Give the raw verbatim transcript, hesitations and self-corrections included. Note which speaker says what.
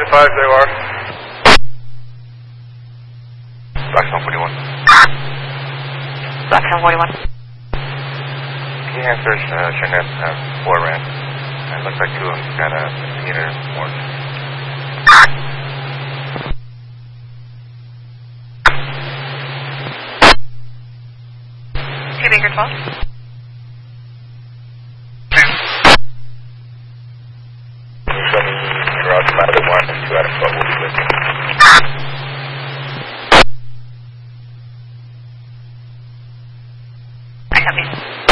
Speaker 1: five, they are. Blackstone forty-one.
Speaker 2: Blackstone forty-one.
Speaker 1: Key answers, uh, Shanette, uh, four ran. And it looks like two of them got a misdemeanor warrant.
Speaker 2: Two Baker twelve.
Speaker 1: You're out of the one and two out of twelve will be with you.
Speaker 2: I copy.